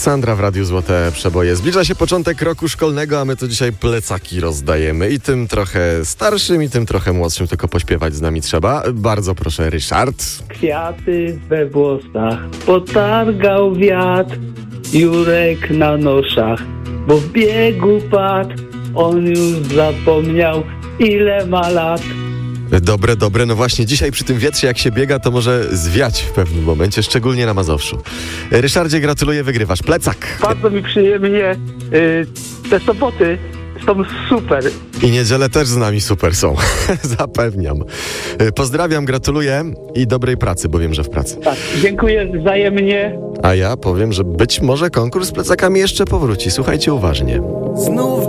Sandra w Radiu Złote Przeboje. Zbliża się początek roku szkolnego, a my to dzisiaj plecaki rozdajemy. I tym trochę starszym, i tym trochę młodszym, tylko pośpiewać z nami trzeba. Bardzo proszę, Ryszard. Kwiaty we włosach potargał wiatr, Jurek na noszach, bo w biegu padł. On już zapomniał, ile ma lat. Dobre. No właśnie dzisiaj przy tym wietrze, jak się biega, to może zwiać w pewnym momencie, szczególnie na Mazowszu. Ryszardzie, gratuluję, wygrywasz plecak. Bardzo mi przyjemnie. Te soboty są super. I niedziele też z nami super są, zapewniam. Pozdrawiam, gratuluję i dobrej pracy, bo wiem, że w pracy. Tak, dziękuję wzajemnie. A ja powiem, że być może konkurs z plecakami jeszcze powróci. Słuchajcie uważnie. Znów